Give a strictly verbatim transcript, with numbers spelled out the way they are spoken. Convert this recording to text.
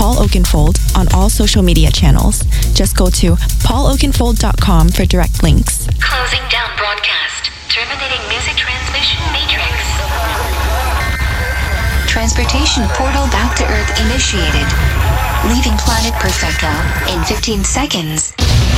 Paul Oakenfold on all social media channels. Just go to paul oakenfold dot com for direct links. Closing down broadcast. Terminating music transmission matrix. Transportation portal back to Earth initiated. Leaving planet Perfecto in fifteen seconds.